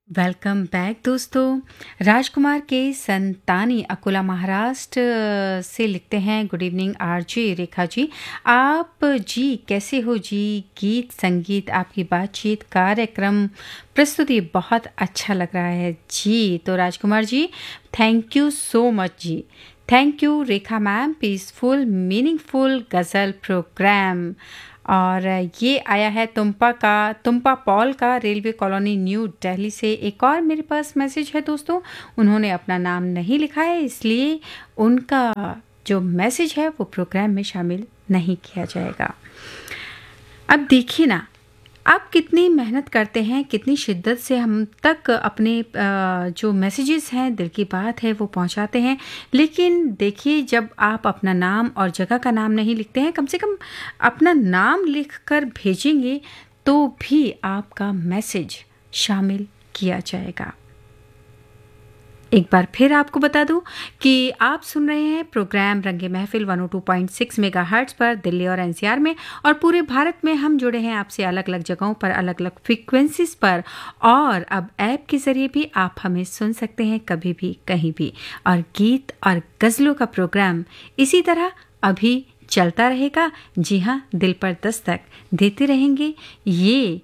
Welcome back दोस्तों। राजकुमार के संतानी अकोला महाराष्ट्र से लिखते हैं, good evening RJ Rekha ji. आप जी कैसे हो जी? गीत संगीत आपकी बातचीत कार्यक्रम प्रस्तुति बहुत अच्छा लग रहा है जी। तो Rajkumar ji thank you so much ji. Thank you Rekha ma'am, peaceful meaningful ghazal programme. और ये आया है तुम्पा पॉल का, रेलवे कॉलोनी न्यू दिल्ली से। एक और मेरे पास मैसेज है दोस्तों, उन्होंने अपना नाम नहीं लिखा है, इसलिए उनका जो मैसेज है वो प्रोग्राम में शामिल नहीं किया जाएगा। अब देखिए ना, आप कितनी मेहनत करते हैं, कितनी शिद्दत से हम तक अपने जो मैसेजेस हैं, दिल की बात है, वो पहुंचाते हैं। लेकिन देखिए, जब आप अपना नाम और जगह का नाम नहीं लिखते हैं, कम से कम अपना नाम लिखकर भेजेंगे तो भी आपका मैसेज शामिल किया जाएगा। एक बार फिर आपको बता दूं कि आप सुन रहे हैं प्रोग्राम रंगे महफिल 102.6 मेगाहर्ट्ज पर दिल्ली और एनसीआर में, और पूरे भारत में हम जुड़े हैं आपसे अलग अलग जगहों पर, अलग अलग फ्रीक्वेंसीज पर। और अब ऐप के ज़रिए भी आप हमें सुन सकते हैं, कभी भी कहीं भी। और गीत और गज़लों का प्रोग्राम इसी तरह अभी चलता रहेगा। जी हाँ, दिल पर दस्तक देते रहेंगे ये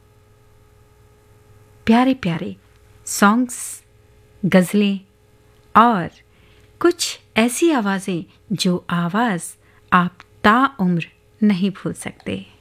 प्यारे प्यारे सॉन्ग्स, गज़लें और कुछ ऐसी आवाज़ें जो आवाज़ आप ताउम्र नहीं भूल सकते।